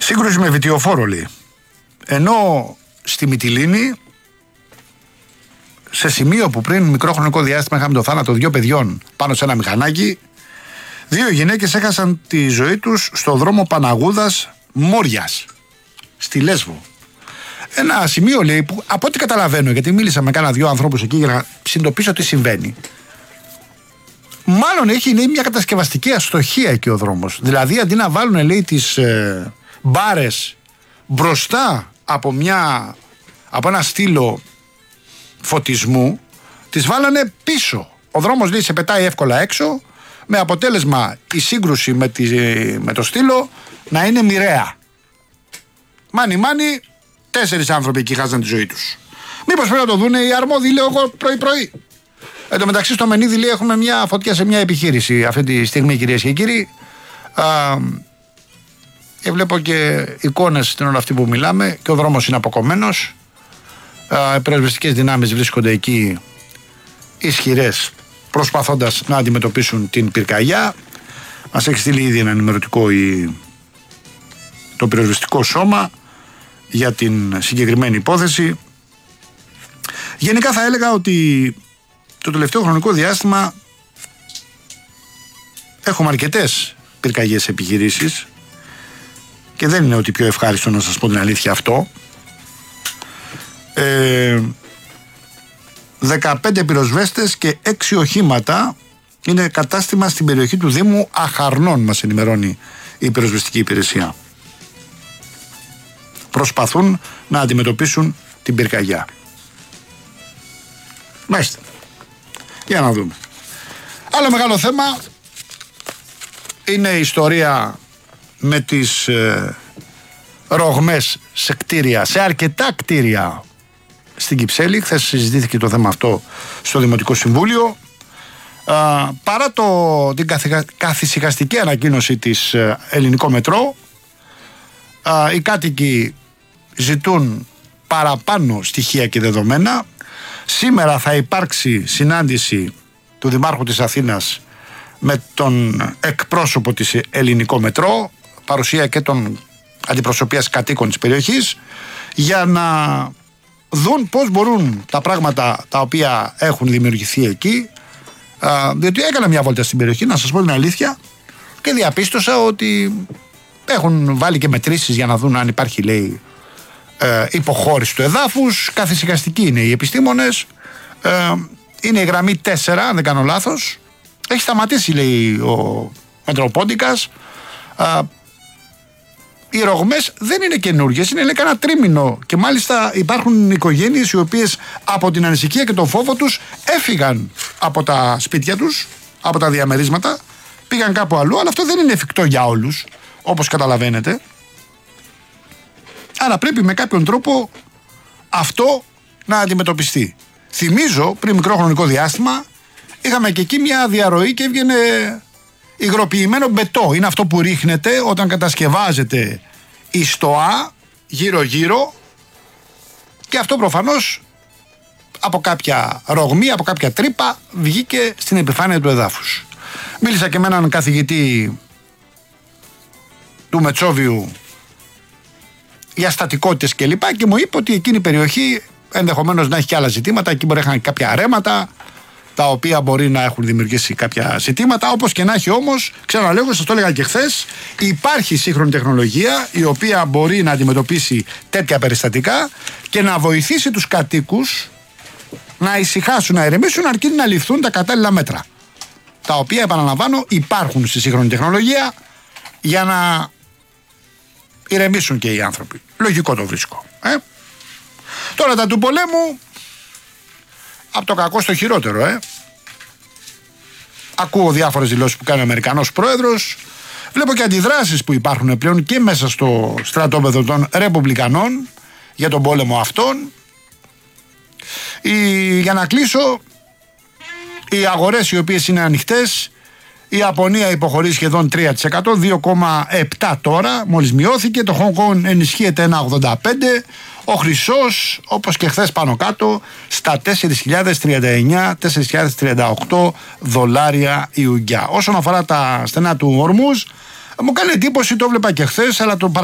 Σύγκρουση με βιτιοφόρο, λέει. Ενώ στη Μυτιλήνη, σε σημείο που πριν μικρό χρονικό διάστημα είχαμε το θάνατο 2 παιδιών πάνω σε ένα μηχανάκι, 2 γυναίκες έχασαν τη ζωή τους στο δρόμο Παναγούδας Μόριας, στη Λέσβο. Ένα σημείο, λέει, που από ό,τι καταλαβαίνω, γιατί μίλησα με κάνα 2 ανθρώπους εκεί για να συνειδητοποιήσω τι συμβαίνει, μάλλον έχει, λέει, μια κατασκευαστική αστοχία εκεί ο δρόμος. Δηλαδή, αντί να βάλουν, λέει, τις μπάρες μπροστά από ένα στήλο φωτισμού, τις βάλανε πίσω. Ο δρόμος, λέει, σε πετάει εύκολα έξω, με αποτέλεσμα η σύγκρουση με το στήλο να είναι μοιραία. Μάνι, 4 άνθρωποι εκεί χάσαν τη ζωή τους. Μήπως πρέπει να το δούνε οι αρμόδιοι, λέω εγώ, πρωί-πρωί. Εν τω μεταξύ, στο Μενίδη, λέει, έχουμε μια φωτιά σε μια επιχείρηση αυτή τη στιγμή, κυρίες και κύριοι. Και βλέπω και εικόνες στην ώρα αυτή που μιλάμε, και ο δρόμος είναι αποκομμένος. Οι πυροσβεστικές δυνάμεις βρίσκονται εκεί ισχυρές, προσπαθώντας να αντιμετωπίσουν την πυρκαγιά. Μας έχει στείλει ήδη ένα ενημερωτικό το πυροσβεστικό σώμα για την συγκεκριμένη υπόθεση. Γενικά θα έλεγα ότι το τελευταίο χρονικό διάστημα έχουμε αρκετές πυρκαγιές επιχειρήσεις και δεν είναι ότι πιο ευχάριστο, να σας πω την αλήθεια, αυτό. 15 πυροσβέστες και 6 οχήματα είναι κατάστημα στην περιοχή του Δήμου Αχαρνών, μας ενημερώνει η πυροσβεστική υπηρεσία. Προσπαθούν να αντιμετωπίσουν την πυρκαγιά. Μάλιστα. Για να δούμε. Άλλο μεγάλο θέμα είναι η ιστορία με τις ρογμές σε κτίρια, σε αρκετά κτίρια στην Κυψέλη. Χθες συζητήθηκε το θέμα αυτό στο Δημοτικό Συμβούλιο. Παρά την καθησυχαστική ανακοίνωση της Ελληνικό Μετρό, οι κάτοικοι ζητούν παραπάνω στοιχεία και δεδομένα. Σήμερα θα υπάρξει συνάντηση του Δημάρχου της Αθήνας με τον εκπρόσωπο της Ελληνικό Μετρό, παρουσία και των αντιπροσωπείας κατοίκων της περιοχής, για να δουν πώς μπορούν τα πράγματα τα οποία έχουν δημιουργηθεί εκεί, διότι έκανα μια βόλτα στην περιοχή, να σας πω την αλήθεια, και διαπίστωσα ότι έχουν βάλει και μετρήσεις για να δουν αν υπάρχει, λέει, υποχώρηση του εδάφους. Καθησυχαστικοί είναι οι επιστήμονες. Είναι η γραμμή 4, αν δεν κάνω λάθος. Έχει σταματήσει, λέει, ο Μετροπόντικας. Οι ρογμές δεν είναι καινούργιες, είναι, λέει, κάνα τρίμηνο, και μάλιστα υπάρχουν οικογένειες οι οποίες από την ανησυχία και τον φόβο τους έφυγαν από τα σπίτια τους, από τα διαμερίσματα, πήγαν κάπου αλλού, αλλά αυτό δεν είναι εφικτό για όλους, όπως καταλαβαίνετε. Άρα πρέπει με κάποιον τρόπο αυτό να αντιμετωπιστεί. Θυμίζω, πριν μικρό χρονικό διάστημα, είχαμε και εκεί μια διαρροή και έβγαινε υγροποιημένο μπετό. Είναι αυτό που ρίχνεται όταν κατασκευάζεται η στοά γύρω-γύρω, και αυτό προφανώς από κάποια ρογμή, από κάποια τρύπα βγήκε στην επιφάνεια του εδάφους. Μίλησα και με έναν καθηγητή του Μετσόβιου για στατικότητες και λοιπά, και μου είπε ότι εκείνη η περιοχή ενδεχομένως να έχει και άλλα ζητήματα. Εκεί μπορεί να έχουν κάποια ρέματα τα οποία μπορεί να έχουν δημιουργήσει κάποια ζητήματα. Όπως και να έχει, όμως, ξαναλέω, σας το έλεγα και χθες, υπάρχει σύγχρονη τεχνολογία η οποία μπορεί να αντιμετωπίσει τέτοια περιστατικά και να βοηθήσει τους κατοίκους να ησυχάσουν, να ηρεμήσουν, αρκεί να ληφθούν τα κατάλληλα μέτρα, τα οποία, επαναλαμβάνω, υπάρχουν στη σύγχρονη τεχνολογία για να ηρεμήσουν και οι άνθρωποι. Λογικό το βρίσκω. Τώρα τα του πολέμου, από το κακό στο χειρότερο. Ακούω διάφορες δηλώσεις που κάνει ο Αμερικανός πρόεδρος. Βλέπω και αντιδράσεις που υπάρχουν πλέον και μέσα στο στρατόπεδο των Ρεπουμπλικανών για τον πόλεμο αυτόν. Για να κλείσω, οι αγορές οι οποίες είναι ανοιχτές, η Ιαπωνία υποχωρεί σχεδόν 3%, 2,7 τώρα, μόλις μειώθηκε. Το Hong Kong ενισχύεται 1,85. Ο χρυσός, όπως και χθες πάνω κάτω, στα 4.039, 4.038 δολάρια η ουγγιά. Όσον αφορά τα στενά του Ορμούζ, μου κάνει εντύπωση, το έβλεπα και χθες, αλλά το